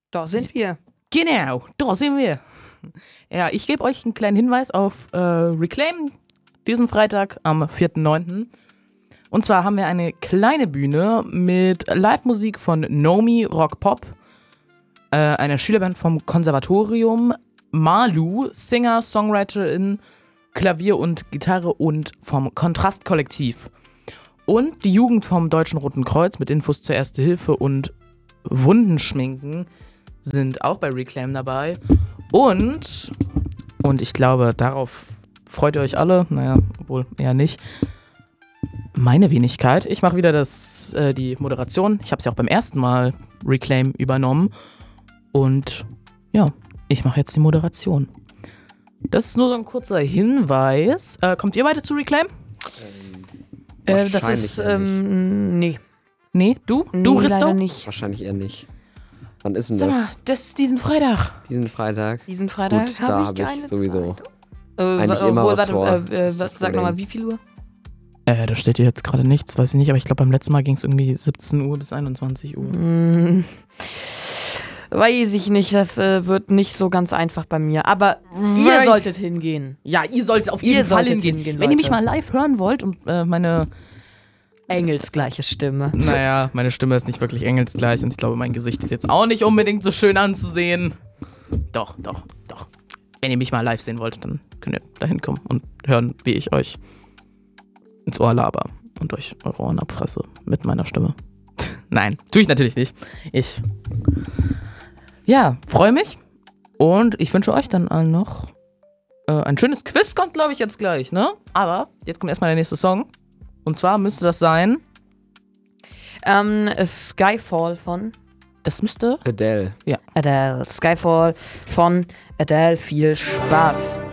Da sind wir. Genau, da sind wir. Ja, ich gebe euch einen kleinen Hinweis auf Reclaim diesen Freitag am 4.9. Und zwar haben wir eine kleine Bühne mit Live-Musik von Nomi Rock Pop, einer Schülerband vom Konservatorium, Malu, Singer, Songwriterin, Klavier und Gitarre und vom Kontrast-Kollektiv. Und die Jugend vom Deutschen Roten Kreuz mit Infos zur Erste Hilfe und Wundenschminken sind auch bei Reclaim dabei. Und ich glaube, darauf freut ihr euch alle. Naja, wohl eher nicht. Meine Wenigkeit. Ich mache wieder die Moderation. Ich habe es ja auch beim ersten Mal Reclaim übernommen. Und ja, ich mache jetzt die Moderation. Das ist nur so ein kurzer Hinweis. Kommt ihr beide zu Reclaim? Das ist, nee. Nee, du? Nee, Du, Risto? leider nicht. Wahrscheinlich eher nicht. Wann ist denn Sag mal, das? das ist diesen Freitag. Diesen Freitag? Diesen Freitag Gut, da habe habe ich ich keine sowieso Zeit. eigentlich immer was vor. Das ist das Sag Problem. nochmal, wie viel Uhr? Da steht hier jetzt gerade nichts, weiß ich nicht, aber ich glaube beim letzten Mal ging es irgendwie 17 Uhr bis 21 Uhr. Weiß ich nicht, das wird nicht so ganz einfach bei mir. Aber ihr solltet hingehen. Ja, ihr solltet auf Ihr jeden Fall solltet hingehen. hingehen, Wenn ihr mich Leute. mal live hören wollt und meine Engelsgleiche Stimme. Naja, meine Stimme ist nicht wirklich engelsgleich und ich glaube, mein Gesicht ist jetzt auch nicht unbedingt so schön anzusehen. Doch. Wenn ihr mich mal live sehen wollt, dann könnt ihr da hinkommen und hören, wie ich euch ins Ohr laber und euch eure Ohren abfresse mit meiner Stimme. Nein, tue ich natürlich nicht. Ich freue mich und ich wünsche euch dann allen noch ein schönes Quiz, kommt glaube ich jetzt gleich, ne? Aber jetzt kommt erstmal der nächste Song. Und zwar müsste das sein. Skyfall von Das müsste. Adele. Adele. Skyfall von Adele. Viel Spaß.